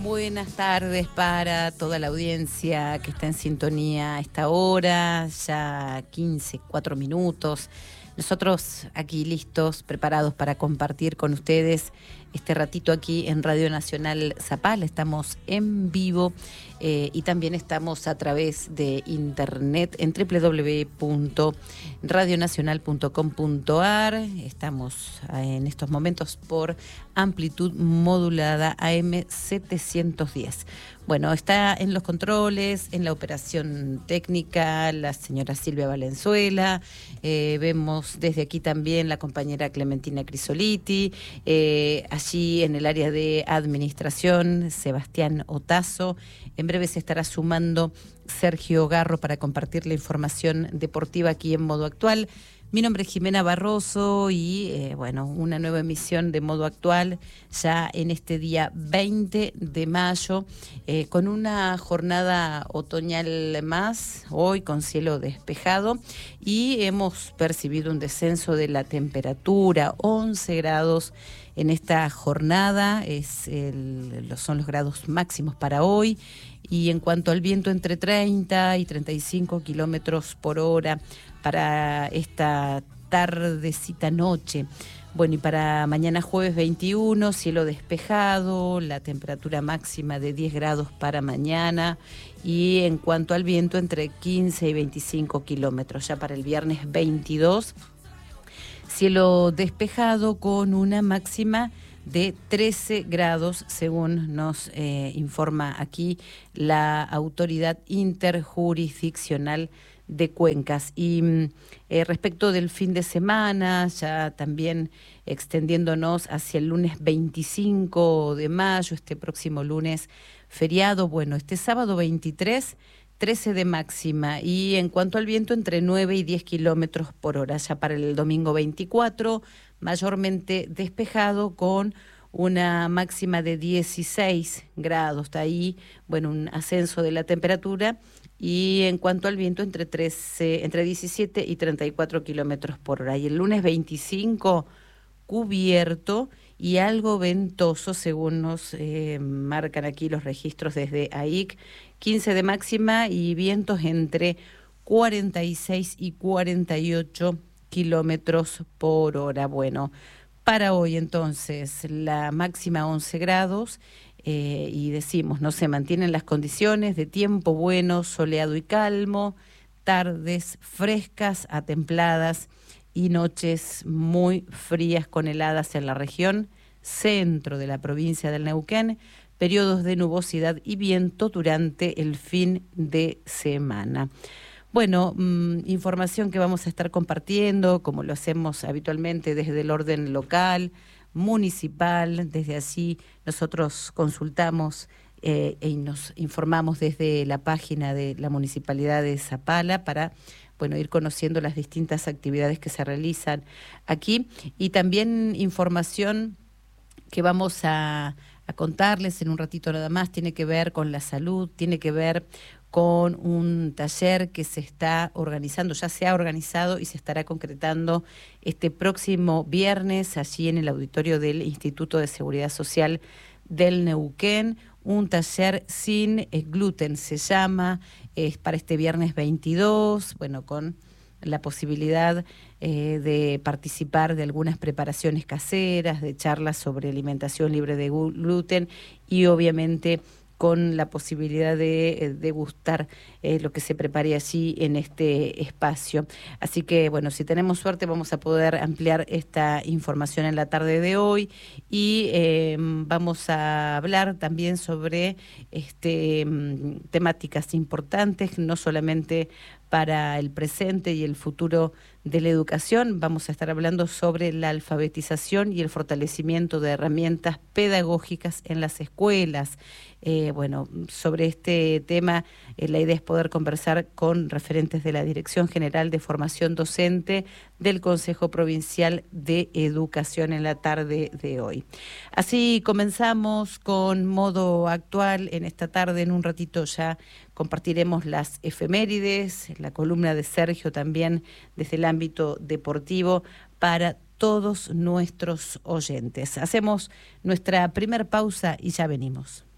Buenas tardes para toda la audiencia que está en sintonía a esta hora, ya 4 minutos. Nosotros aquí listos, preparados para compartir con ustedes este ratito aquí en Radio Nacional Zapala. Estamos en vivo y también estamos a través de internet en www.radionacional.com.ar. Estamos en estos momentos por amplitud modulada AM 710. Bueno, está en los controles, en la operación técnica, la señora Silvia Valenzuela. Vemos desde aquí también la compañera Clementina Crisoliti. Allí en el área de administración, Sebastián Otazo. En breve se estará sumando Sergio Garro para compartir la información deportiva aquí en Modo Actual. Mi nombre es Jimena Barroso y, una nueva emisión de Modo Actual ya en este día 20 de mayo, con una jornada otoñal más, hoy con cielo despejado, y hemos percibido un descenso de la temperatura, 11 grados en esta jornada, son los grados máximos para hoy. Y en cuanto al viento, entre 30 y 35 kilómetros por hora para esta tardecita noche. Bueno, y para mañana jueves 21, cielo despejado, la temperatura máxima de 10 grados para mañana. Y en cuanto al viento, entre 15 y 25 kilómetros. Ya para el viernes 22, cielo despejado con una máxima de 13 grados, según nos informa aquí la Autoridad Interjurisdiccional de Cuencas. Y respecto del fin de semana, ya también extendiéndonos hacia el lunes 25 de mayo, este próximo lunes feriado, este sábado 23, 13 de máxima, y en cuanto al viento, entre 9 y 10 kilómetros por hora. Ya para el domingo 24, mayormente despejado con una máxima de 16 grados. Está ahí, un ascenso de la temperatura, y en cuanto al viento, entre 17 y 34 kilómetros por hora. Y el lunes 25, cubierto y algo ventoso, según nos marcan aquí los registros desde AIC, 15 de máxima y vientos entre 46 y 48 kilómetros por hora. Bueno, para hoy entonces la máxima 11 grados y decimos, no se mantienen las condiciones de tiempo bueno, soleado y calmo, tardes frescas a templadas y noches muy frías con heladas en la región centro de la provincia del Neuquén, periodos de nubosidad y viento durante el fin de semana. Bueno, información que vamos a estar compartiendo, como lo hacemos habitualmente desde el orden local, municipal. Desde allí nosotros consultamos y nos informamos desde la página de la Municipalidad de Zapala para ir conociendo las distintas actividades que se realizan aquí, y también información que vamos a contarles en un ratito nada más. Tiene que ver con la salud, tiene que ver con un taller que se está organizando, ya se ha organizado y se estará concretando este próximo viernes allí en el auditorio del Instituto de Seguridad Social del Neuquén. Un taller sin gluten se llama, es para este viernes 22, con la posibilidad de participar de algunas preparaciones caseras, de charlas sobre alimentación libre de gluten, y obviamente con la posibilidad de degustar lo que se prepare allí en este espacio. Así que, si tenemos suerte, vamos a poder ampliar esta información en la tarde de hoy, y vamos a hablar también sobre temáticas importantes, no solamente para el presente y el futuro de la educación. Vamos a estar hablando sobre la alfabetización y el fortalecimiento de herramientas pedagógicas en las escuelas. Sobre este tema, la idea es poder conversar con referentes de la Dirección General de Formación Docente del Consejo Provincial de Educación en la tarde de hoy. Así comenzamos con Modo Actual en esta tarde. En un ratito ya compartiremos las efemérides, la columna de Sergio también desde el ámbito deportivo para todos nuestros oyentes. Hacemos nuestra primer pausa y ya venimos.